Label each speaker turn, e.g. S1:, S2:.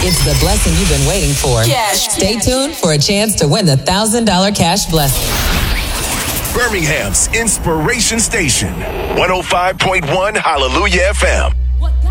S1: It's the blessing you've been waiting for. Yes. Stay tuned for a chance to win the $1,000 cash blessing.
S2: Birmingham's Inspiration Station, 105.1 Hallelujah FM.